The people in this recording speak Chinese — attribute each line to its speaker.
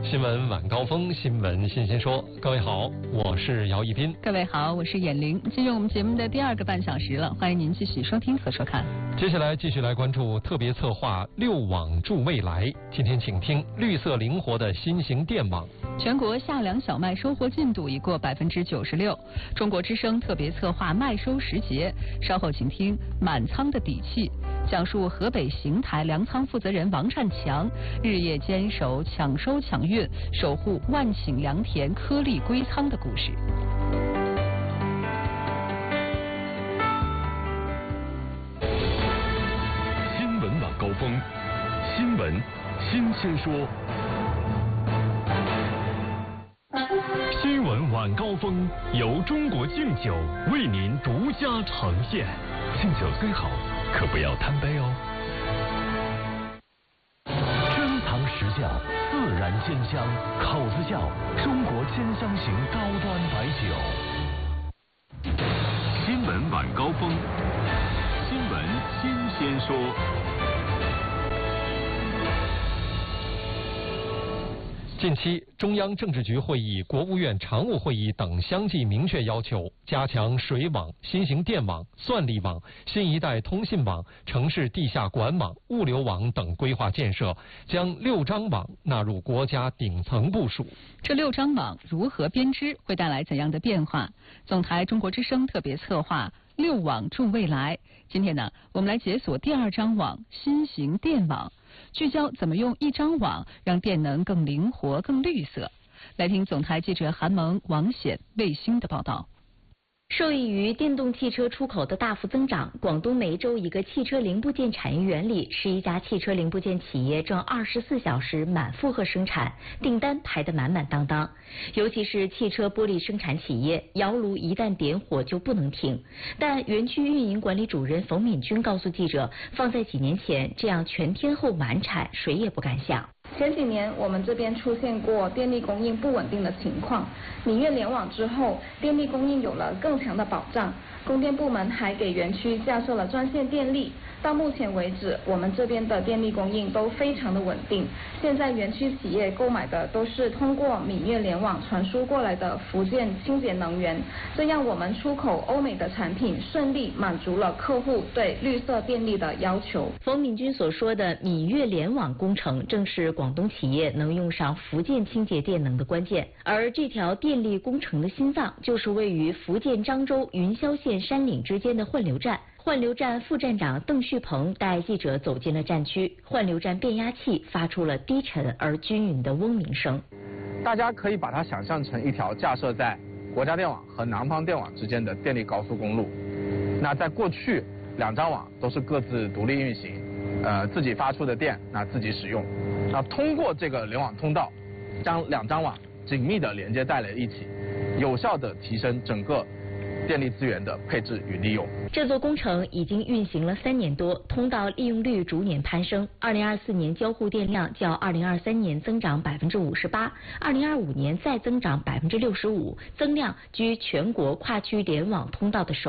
Speaker 1: 新闻晚高峰，新闻新鲜说。各位好，我是姚一斌。
Speaker 2: 各位好，我是闫玲。进入我们节目的第2个半小时了，欢迎您继续收听和收看。
Speaker 1: 接下来继续来关注特别策划6网助未来。今天请听绿色灵活的新型电网。
Speaker 2: 全国夏粮小麦收获进度已过96%。中国之声特别策划麦收时节，稍后请听满仓的底气，讲述河北邢台粮仓负责人王善强日夜坚守抢收抢运，守护万顷良田颗粒归仓的故事。
Speaker 3: 新闻晚高峰，新闻新鲜说。新闻晚高峰由中国敬酒为您独家呈现。敬酒虽好，可不要贪杯哦。珍藏实窖，自然鲜香，口子窖，中国鲜香型高端白酒。新闻晚高峰，新闻新鲜说。
Speaker 1: 近期，中央政治局会议、国务院常务会议等相继明确要求，加强水网、新型电网、算力网、新一代通信网、城市地下管网、物流网等规划建设，将6张网纳入国家顶层部署。
Speaker 2: 这6张网如何编织，会带来怎样的变化？总台中国之声特别策划6网助未来。今天呢，我们来解锁第2张网——新型电网。聚焦怎么用1张网让电能更灵活、更绿色。来听总台记者韩萌、王显、卫星的报道。
Speaker 4: 受益于电动汽车出口的大幅增长，广东梅州一个汽车零部件产业园里，11家汽车零部件企业正24小时满负荷生产，订单排得满满当当。尤其是汽车玻璃生产企业，窑炉一旦点火就不能停。但园区运营管理主任冯敏军告诉记者，放在几年前，这样全天候满产，谁也不敢想。
Speaker 5: 前几年我们这边出现过电力供应不稳定的情况，米月联网之后，电力供应有了更强的保障。供电部门还给园区架设了专线电力，到目前为止，我们这边的电力供应都非常的稳定。现在园区企业购买的都是通过米月联网传输过来的福建清洁能源，这样我们出口欧美的产品顺利满足了客户对绿色电力的要求。
Speaker 4: 冯敏军所说的米月联网工程，正是广东企业能用上福建清洁电能的关键。而这条电力工程的心脏，就是位于福建漳州云霄县山岭之间的换流站。换流站副站长邓旭鹏带记者走进了站区，换流站变压器发出了低沉而均匀的嗡鸣声。
Speaker 6: 大家可以把它想象成一条架设在国家电网和南方电网之间的电力高速公路。那在过去，2张网都是各自独立运行，自己发出的电自己使用。那通过这个联网通道，将2张网紧密地连接在了一起，有效地提升整个电力资源的配置与利用。
Speaker 4: 这座工程已经运行了3年多，通道利用率逐年攀升。2024年交互电量较2023年增长58%，2025年再增长65%，增量居全国跨区联网通道的首